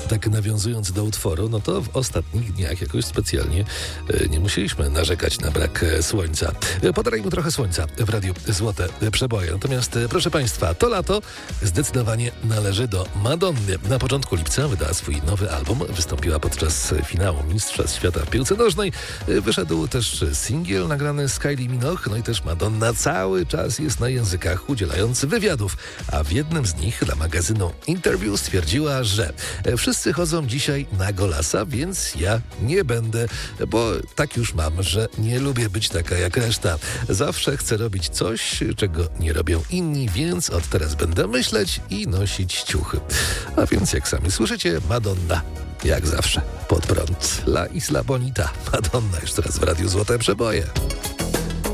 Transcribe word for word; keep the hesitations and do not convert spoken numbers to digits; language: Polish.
Tak nawiązując do utworu, no to w ostatnich dniach jakoś specjalnie e, nie musieliśmy narzekać na brak e, słońca. E, Podarajmy trochę słońca w Radiu Złote Przeboje. Natomiast, e, proszę Państwa, to lato zdecydowanie należy do Madonny. Na początku lipca wydała swój nowy album, wystąpiła podczas finału Mistrzostw Świata w piłce nożnej. E, wyszedł też singiel nagrany z Kylie Minogue, no i też Madonna cały czas jest na językach, udzielając wywiadów. A w jednym z nich dla magazynu Interview stwierdziła, że e, wszyscy chodzą dzisiaj na golasa, więc ja nie będę, bo tak już mam, że nie lubię być taka jak reszta. Zawsze chcę robić coś, czego nie robią inni, więc od teraz będę myśleć i nosić ciuchy. A więc jak sami słyszycie, Madonna, jak zawsze, pod prąd. La Isla Bonita. Madonna jeszcze raz w Radiu Złote Przeboje.